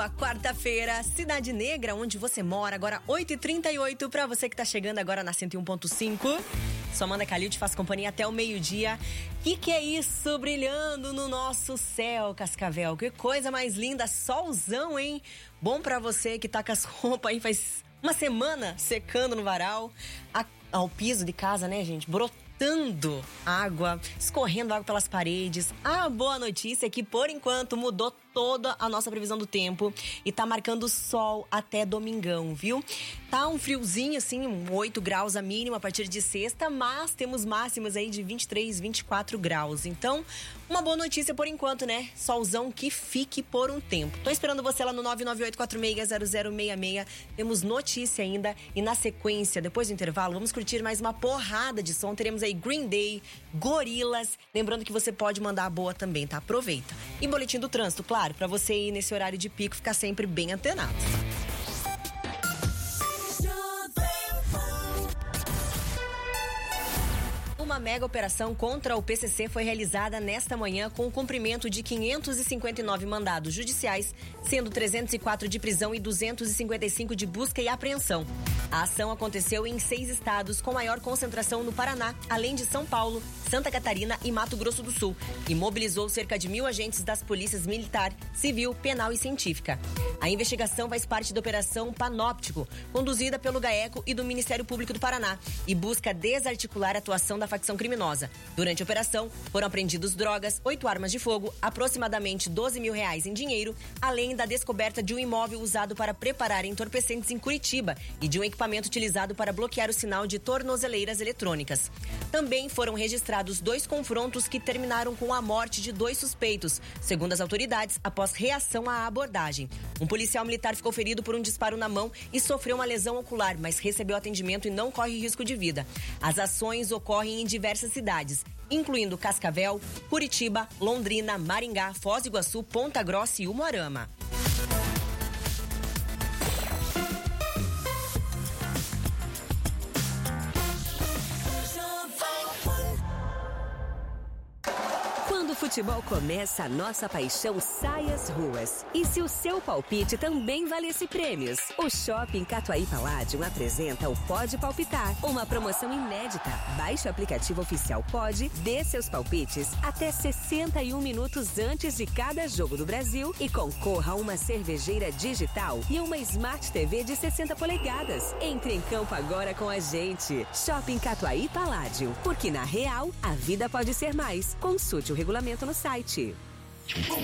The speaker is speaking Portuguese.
A quarta-feira, Cidade Negra, onde você mora, agora 8h38, pra você que tá chegando agora na 101.5. Sua Amanda Calil te faz companhia até o meio-dia. Que é isso brilhando no nosso céu, Cascavel? Que coisa mais linda, solzão, hein? Bom pra você que tá com as roupas aí faz uma semana secando no varal. Ao piso de casa, né, gente? Brotando água, escorrendo água pelas paredes. A boa notícia é que, por enquanto, mudou toda a nossa previsão do tempo e tá marcando sol até domingão, viu? Tá um friozinho, assim, 8 graus a mínima a partir de sexta, mas temos máximas aí de 23, 24 graus. Então, uma boa notícia por enquanto, né? Solzão que fique por um tempo. Tô esperando você lá no 998460066. Temos notícia ainda e na sequência, depois do intervalo, vamos curtir mais uma porrada de som. Teremos aí Green Day, Gorillaz. Lembrando que você pode mandar a boa também, tá? Aproveita. E boletim do trânsito, claro, pra você ir nesse horário de pico ficar sempre bem antenado. Uma mega operação contra o PCC foi realizada nesta manhã com o cumprimento de 559 mandados judiciais, sendo 304 de prisão e 255 de busca e apreensão. A ação aconteceu em 6 estados, com maior concentração no Paraná, além de São Paulo, Santa Catarina e Mato Grosso do Sul, e mobilizou cerca de 1.000 agentes das polícias militar, civil, penal e científica. A investigação faz parte da Operação Panóptico, conduzida pelo GAECO e do Ministério Público do Paraná, e busca desarticular a atuação da facção criminosa. Durante a operação, foram apreendidos drogas, 8 armas de fogo, aproximadamente R$12 mil em dinheiro, além da descoberta de um imóvel usado para preparar entorpecentes em Curitiba e de um equipamento utilizado para bloquear o sinal de tornozeleiras eletrônicas. Também foram registrados 2 confrontos que terminaram com a morte de 2 suspeitos, segundo as autoridades, após reação à abordagem. Um policial militar ficou ferido por um disparo na mão e sofreu uma lesão ocular, mas recebeu atendimento e não corre risco de vida. As ações ocorrem em diversas cidades, incluindo Cascavel, Curitiba, Londrina, Maringá, Foz do Iguaçu, Ponta Grossa e Umuarama. Quando o futebol começa, a nossa paixão sai às ruas. E se o seu palpite também valesse prêmios? O Shopping Catuaí Palladium apresenta o Pode Palpitar, uma promoção inédita. Baixe o aplicativo oficial Pode, dê seus palpites até 61 minutos antes de cada jogo do Brasil e concorra a uma cervejeira digital e uma Smart TV de 60 polegadas. Entre em campo agora com a gente. Shopping Catuaí Palladium, porque na real, a vida pode ser mais. Consulte o regulamento no site.